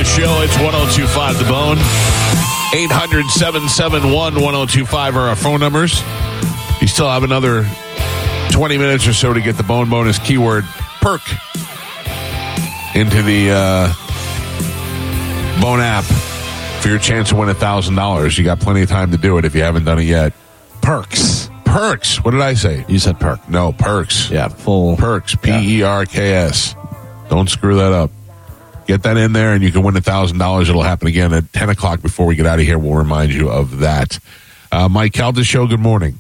the show. It's 102.5 The Bone. 800-771-1025 are our phone numbers. You still have another 20 minutes or so to get the Bone Bonus keyword perk into the Bone app for your chance to win $1,000. You got plenty of time to do it if you haven't done it yet. Perks. Perks. What did I say? You said perk. No, perks. Yeah, full. Perks. Perks. Don't screw that up. Get that in there, and you can win $1,000. It'll happen again at 10 o'clock before we get out of here. We'll remind you of that. Mike Calda Show, good morning.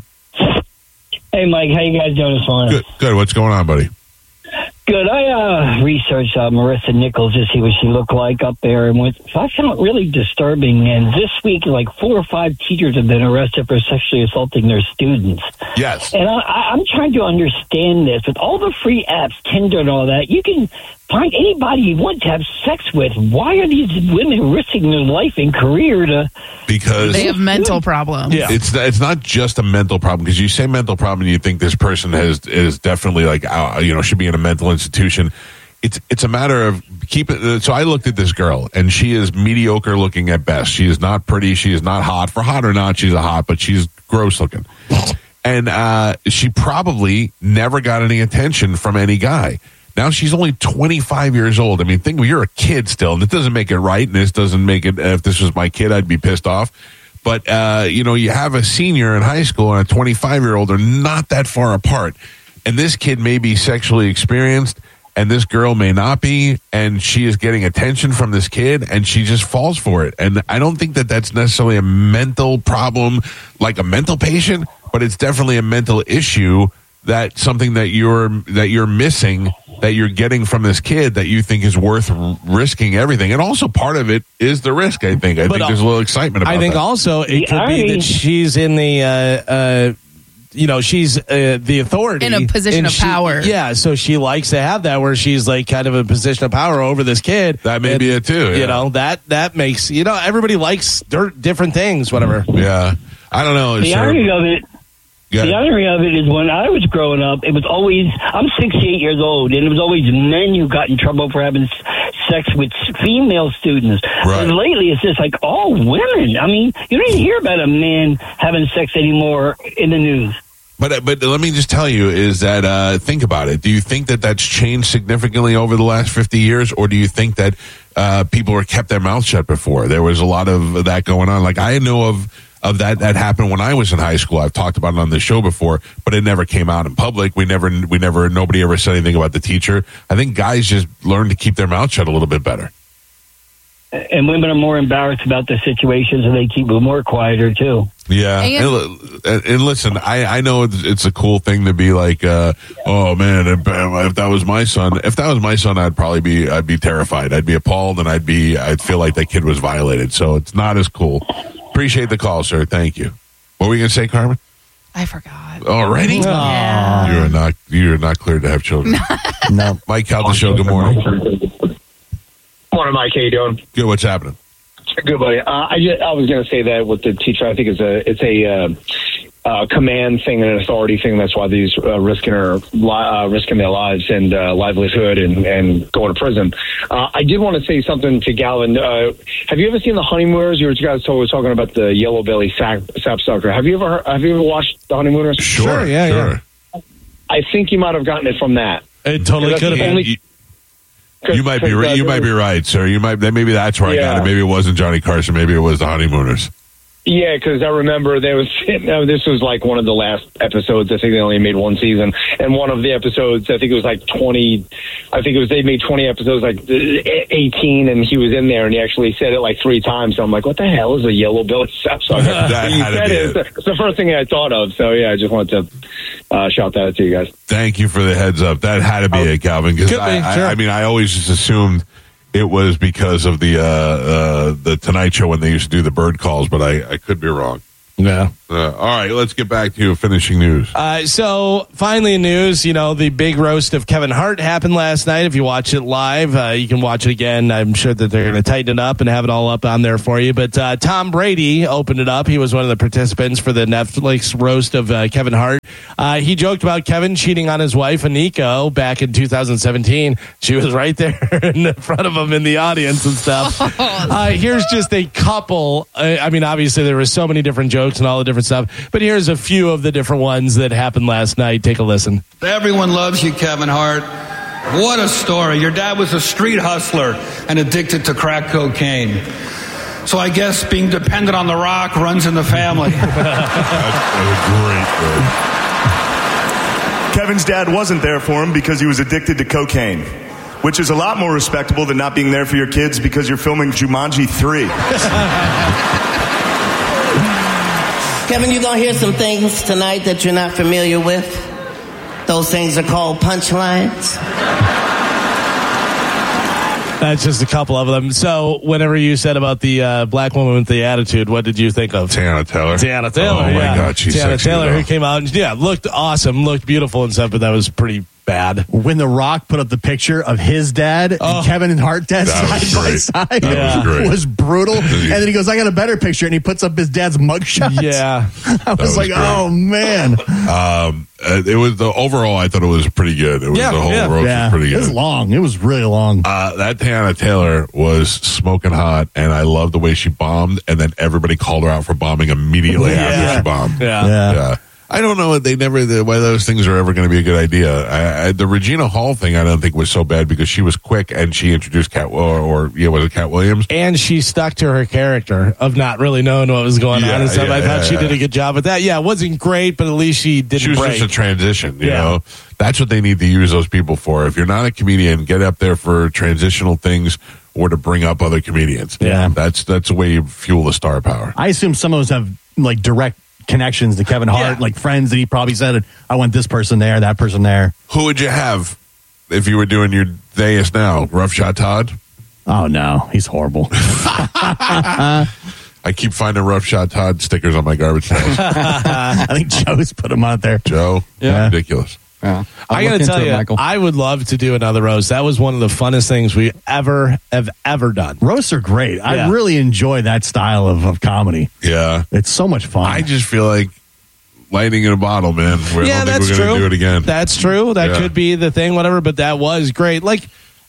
Hey, Mike. How you guys doing this morning? Good. What's going on, buddy? Good. I researched Marissa Nichols to see what she looked like up there, and I found it really disturbing. And this week, like 4 or 5 teachers have been arrested for sexually assaulting their students. Yes. And I'm trying to understand this. With all the free apps, Tinder and all that, you can find anybody you want to have sex with. Why are these women risking their life and career because they have mental problems. Yeah. It's not just a mental problem, because you say mental problem and you think this person is definitely like, should be in a mental institution. It's a matter of so I looked at this girl, and she is mediocre looking at best. She is not pretty. She is not hot. For hot or not, she's a hot, but she's gross looking. And she probably never got any attention from any guy. Now she's only 25 years old. I mean, you're a kid still, and it doesn't make it right, and this doesn't make it, if this was my kid, I'd be pissed off. But, you have a senior in high school and a 25-year-old. They're not that far apart. And this kid may be sexually experienced, and this girl may not be, and she is getting attention from this kid, and she just falls for it. And I don't think that that's necessarily a mental problem, like a mental patient, but it's definitely a mental issue, that something that you're missing, that you're getting from this kid, that you think is worth risking everything. And also part of it is the risk, I think. I think there's a little excitement about that. I think also it could be that she's in the, she's the authority. In a position of power. Yeah, so she likes to have that, where she's like kind of a position of power over this kid. That may be it too. Yeah. That makes, everybody likes different things, whatever. Yeah. I don't know. The irony of it. The irony of it is, when I was growing up, it was always, I'm 68 years old, and it was always men who got in trouble for having sex with female students. Right. But lately, it's just like all women. I mean, you don't even hear about a man having sex anymore in the news. But let me just tell you is that, think about it. Do you think that that's changed significantly over the last 50 years, or do you think that people were kept their mouths shut before? There was a lot of that going on. Like, I know of that happened when I was in high school. I've talked about it on the show before, but it never came out in public. Nobody ever said anything about the teacher. I think guys just learned to keep their mouth shut a little bit better. And women are more embarrassed about the situation, so they keep it more quieter too. Yeah, and listen, I know it's a cool thing to be like, oh man, if that was my son, I'd be terrified. I'd be appalled, and I'd feel like that kid was violated. So it's not as cool. Appreciate the call, sir. Thank you. What were you going to say, Carmen? I forgot. Already? Yeah. You're not cleared to have children. No. Mike Calda Show, good morning. Morning, Mike. How you doing? Good. What's happening? Good, buddy. I was going to say that with the teacher, I think it's a command thing and an authority thing. That's why these risking their lives and livelihood and going to prison. I did want to say something to Galvin. Have you ever seen The Honeymooners? You guys were talking about the yellow belly sapsucker. Have you ever watched The Honeymooners? Sure. Yeah. I think you might have gotten it from that. It totally could have been. You might be right. You might be right, sir. Maybe that's where I got it. Maybe it wasn't Johnny Carson. Maybe it was The Honeymooners. Yeah, because I remember this was like one of the last episodes. I think they only made one season, and one of the episodes, I think it was like 20. I think they made 20 episodes, like 18, and he was in there, and he actually said it like 3 times. So I'm like, what the hell is a yellow belly sapsucker? It's the first thing I thought of. So yeah, I just wanted to shout that out to you guys. Thank you for the heads up. That had to be it, Calvin. Because I always just assumed it was because of the Tonight Show when they used to do the bird calls, but I could be wrong. Yeah. All right, let's get back to finishing news. So finally in news, the big roast of Kevin Hart happened last night. If you watch it live, you can watch it again. I'm sure that they're going to tighten it up and have it all up on there for you. But Tom Brady opened it up. He was one of the participants for the Netflix roast of Kevin Hart. He joked about Kevin cheating on his wife, Aniko, back in 2017. She was right there in front of him in the audience and stuff. Here's just a couple. I mean, obviously, there were so many different jokes and all the different stuff, but here's a few of the different ones that happened last night. Take a listen. Everyone loves you, Kevin Hart. What a story. Your dad was a street hustler and addicted to crack cocaine. So I guess being dependent on The Rock runs in the family. That was great, bro. Kevin's dad wasn't there for him because he was addicted to cocaine, which is a lot more respectable than not being there for your kids because you're filming Jumanji 3. Kevin, you're going to hear some things tonight that you're not familiar with. Those things are called punchlines. That's just a couple of them. So, whenever you said about the black woman with the attitude, what did you think of? Tiana Taylor. Tiana Taylor. Oh, my God. She's Tiana sexy, Taylor, though. who came out and, looked awesome, looked beautiful and stuff, but that was pretty bad. When The Rock put up the picture of his dad and Kevin and Hart dad That side was by great. side, That was great. it was brutal. And then he goes, I got a better picture, and he puts up his dad's mugshot. Yeah. I was like, great. oh, man. It was the overall. I thought it was pretty good. It was the whole roast was pretty good. It was long. It was really long. That Tiana Taylor was smoking hot, and I love the way she bombed. And then everybody called her out for bombing immediately after she bombed. Yeah. I don't know. They never why those things are ever going to be a good idea. The Regina Hall thing, I don't think was so bad because she was quick and she introduced was it Cat Williams? And she stuck to her character of not really knowing what was going on and stuff. I thought she did a good job with that. Yeah, it wasn't great, but at least she didn't She was break. just a transition, you know? That's what they need to use those people for. If you're not a comedian, get up there for transitional things or to bring up other comedians. Yeah. That's the way you fuel the star power. I assume some of those have like direct connections to Kevin Hart, like friends that he probably said, I want this person there, that person there. Who would you have if you were doing your Deus now? Rough Shot Todd? Oh, no. He's horrible. I keep finding Rough Shot Todd stickers on my garbage bags. I think Joe's put him out there. Joe? Yeah. Ridiculous. I got to tell you, Michael. I would love to do another roast. That was one of the funnest things we have ever done. Roasts are great. I really enjoy that style of comedy. Yeah. It's so much fun. I just feel like lightning in a bottle, man. I don't think that's we're true. going to do it again. That's true. That could be the thing, whatever, but that was great. Like,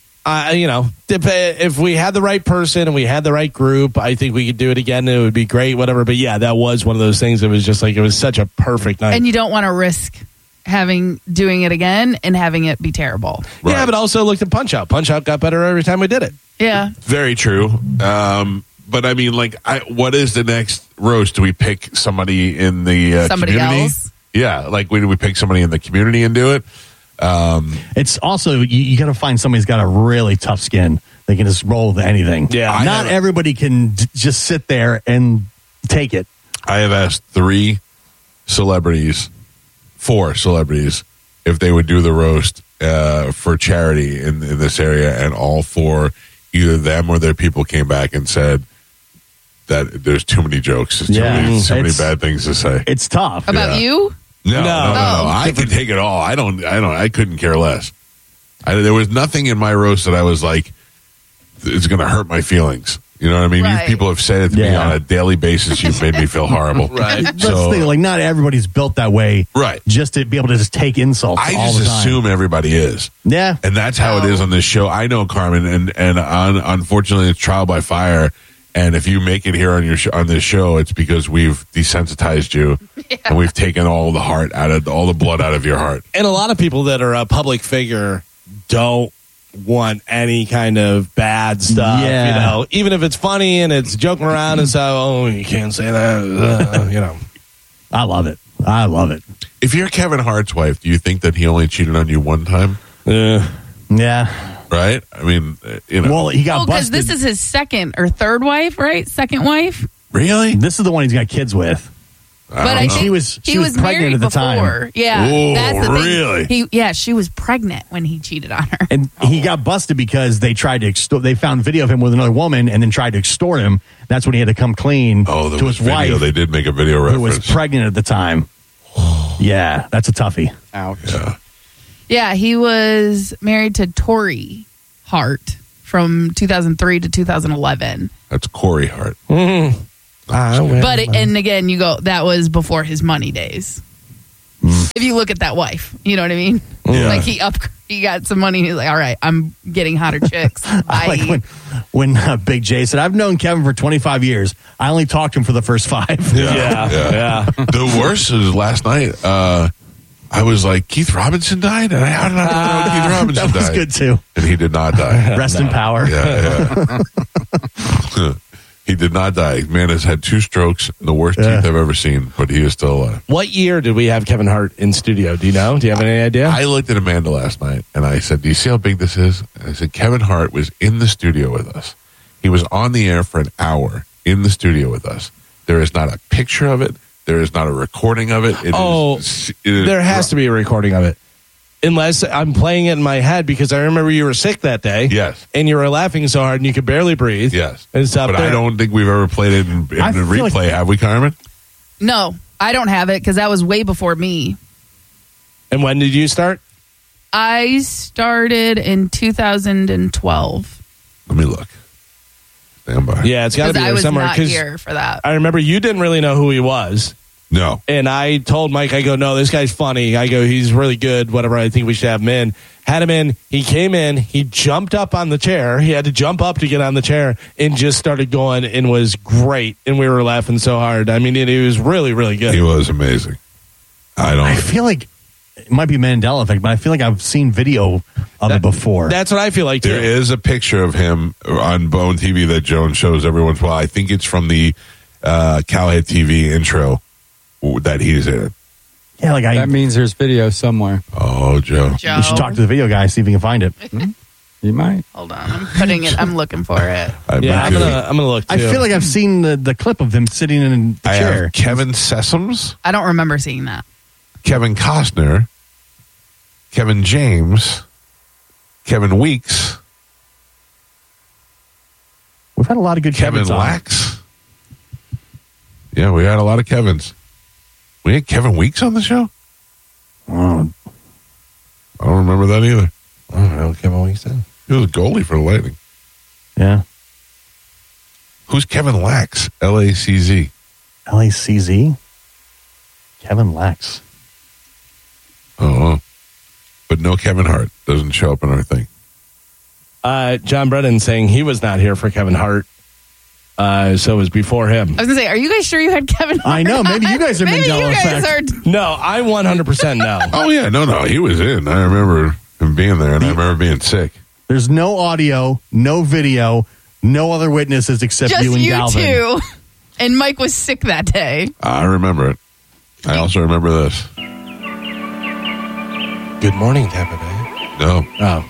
if we had the right person and we had the right group, I think we could do it again. It would be great, whatever. But yeah, that was one of those things. It was just like, it was such a perfect night. And you don't want to risk doing it again and having it be terrible. Right. Yeah, but also looked at Punch Out. Punch Out got better every time we did it. Yeah. Very true. But I mean, like, what is the next roast? Do we pick somebody in the Somebody community? else? Yeah, like, do we pick somebody in the community and do it? It's also, you got to find somebody who's got a really tough skin. They can just roll with anything. Yeah. Not everybody can just sit there and take it. I have asked 4 celebrities, if they would do the roast for charity in this area, and all 4, either them or their people, came back and said that there's too many jokes, there's too many bad things to say. It's tough. About you? No. Oh. I could take it all. I couldn't care less. There was nothing in my roast that I was like, it's going to hurt my feelings. You know what I mean? Right. People have said it to me on a daily basis. You've made me feel horrible. Right. That's the thing. Like, not everybody's built that way. Right. Just to be able to just take insults I all just the time. assume everybody is. Yeah. And that's how it is on this show. I know, Carmen, and unfortunately, it's trial by fire. And if you make it here on this show, it's because we've desensitized you and we've taken all the heart all the blood out of your heart. And a lot of people that are a public figure don't want any kind of bad stuff. Yeah. You know, even if it's funny and it's joking around and stuff. Oh, you can't say that. You know, I love it. I love it. If you're Kevin Hart's wife, do you think that he only cheated on you one time? Yeah. Right? I mean, you know. Well, he got because busted. this is his second or third wife, right? Second wife. Really? This is the one he's got kids with. But I think She was pregnant pregnant at the before. time. Yeah, Oh, that's the really? thing. She was pregnant when he cheated on her. And he got busted because they tried to extort. They found video of him with another woman and then tried to extort him. That's when he had to come clean Oh, there to was his video. wife, They did make a video who was reference. pregnant at the time. Yeah, that's a toughie. Ouch. Yeah. Yeah, he was married to Tori Hart from 2003 to 2011. That's Corey Hart. But and again, that was before his money days. If you look at that wife, you know what I mean? Yeah. Like he got some money. He's like, all right, I'm getting hotter chicks. I like when Big J said, I've known Kevin for 25 years. I only talked to him for the first 5. Yeah. The worst was last night. I was like, Keith Robinson died? And how did I not know Keith Robinson That was died? good, too. And he did not die. Rest in power. Yeah. He did not die. Man has had 2 strokes, the worst teeth I've ever seen, but he is still alive. What year did we have Kevin Hart in studio? Do you know? Do you have any idea? I looked at Amanda last night and I said, do you see how big this is? And I said, Kevin Hart was in the studio with us. He was on the air for an hour in the studio with us. There is not a picture of it. There is not a recording of it. There has to be a recording of it. Unless I'm playing it in my head because I remember you were sick that day. Yes. And you were laughing so hard and you could barely breathe. Yes. And stuff. But I don't think we've ever played it in the replay, have we, Carmen? No, I don't have it because that was way before me. And when did you start? I started in 2012. Let me look. Stand by. Yeah, it's got to be I there was somewhere. not here for that. I remember you didn't really know who he was. No. And I told Mike, I go, no, this guy's funny. I go, he's really good, whatever. I think we should have him in. Had him in. He came in. He jumped up on the chair. He had to jump up to get on the chair and just started going and was great. And we were laughing so hard. I mean, he was really, really good. He was amazing. I feel like it might be Mandela effect, but I feel like I've seen video of it before. That's what I feel like, too. There is a picture of him on Bone TV that Joan shows every once in a while. I think it's from the Cowhead TV intro that he's in. Yeah, like that means there's video somewhere. Oh, Joe. You should talk to the video guy, see if we can find it. You might. Hold on, I'm putting it. I'm looking for it. I'm gonna look. Too. I feel like I've seen the clip of them sitting in the chair. Have Kevin Sessoms, I don't remember seeing that. Kevin Costner, Kevin James, Kevin Weeks. We've had a lot of good Kevin Kevins on. Lax. Yeah, we had a lot of Kevins. We had Kevin Weeks on the show? I don't remember that either. I don't know what Kevin Weeks did. He was a goalie for the Lightning. Yeah. Who's Kevin Lax? L-A-C-Z. L-A-C-Z? Kevin Lax. Oh, but no Kevin Hart. Doesn't show up in our thing. John Brennan saying he was not here for Kevin Hart. So it was before him. I was gonna say, are you guys sure you had Kevin Hart? I know. Maybe you guys are Maybe Mandela you guys effect. No, I 100% know. Oh, yeah. No. He was in. I remember him being there, and I remember being sick. There's no audio, no video, no other witnesses except Just you and you Galvin. two. And Mike was sick that day. I remember it. I also remember this. Good morning, Tampa Bay. No. Oh.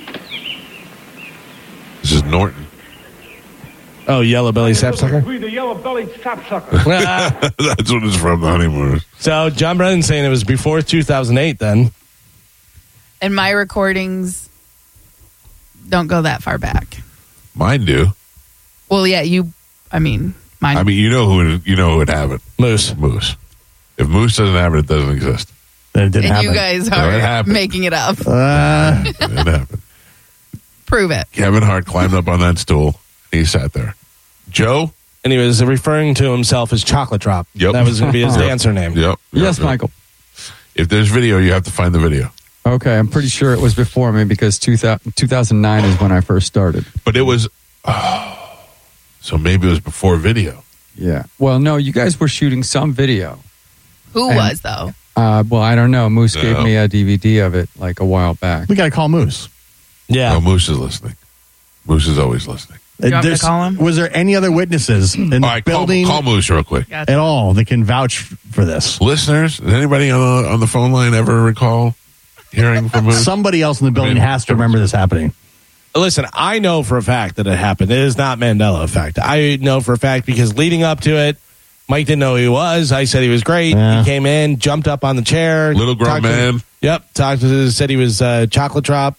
This is Norton. Oh, Yellow Belly Sapsucker? The yellow bellied sapsucker. That's what it's from, the Honeymooners. So John Brennan saying it was before 2008 then. And my recordings don't go that far back. Mine do. Well, yeah, mine. I mean, you know who would have it. Moose. If Moose doesn't have it, it doesn't exist. Then it didn't And happen. you guys No, it are happened. making it up. It happened. Prove it. Kevin Hart climbed up on that stool. He sat there. Joe? And he was referring to himself as Chocolate Drop. Yep. That was going to be his dancer name. Yep. Yes, Michael. If there's video, you have to find the video. Okay, I'm pretty sure it was before me because 2009 is when I first started. But it was... so maybe it was before video. Yeah. Well, no, you guys were shooting some video. Who was, though? Well, I don't know. Moose No. gave me a DVD of it like a while back. We got to call Moose. Yeah. Oh, Moose is listening. Moose is always listening. You want me to call him? Was there any other witnesses in All the right, building call Moose real quick. Gotcha. at all that can vouch for this? Listeners, does anybody on the phone line ever recall hearing from Moose? Somebody else in the building has to remember this happening. Listen, I know for a fact that it happened. It is not Mandela effect. I know for a fact because leading up to it, Mike didn't know who he was. I said he was great. Yeah. He came in, jumped up on the chair. Little grown talked to- man. Yep. Said he was Chocolate Drop.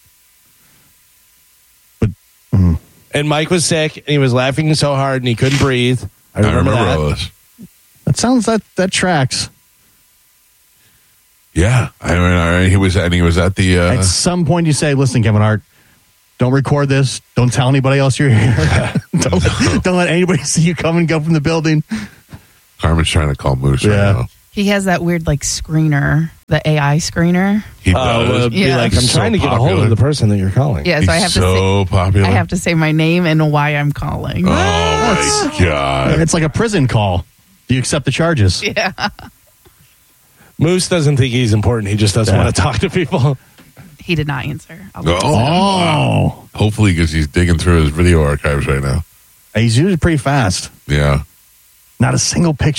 And Mike was sick, and he was laughing so hard, and he couldn't breathe. I remember that. all this. That sounds that tracks. Yeah, I mean, all right, he was at the. At some point, you say, "Listen, Kevin Hart, don't record this. Don't tell anybody else you're here. don't let anybody see you come and go from the building." Carmen's trying to call Moose right Yeah. now. He has that weird, screener The AI screener. He does. Be Yeah. like, I'm So trying to get a hold popular. of the person that you're calling. Yeah, He's so I have to so popular. I have to say my name and why I'm calling. Oh my god! It's like a prison call. Do you accept the charges? Yeah. Moose doesn't think he's important. He just doesn't want to talk to people. He did not answer. Oh. Hopefully, because he's digging through his video archives right now. He's usually pretty fast. Yeah. Not a single picture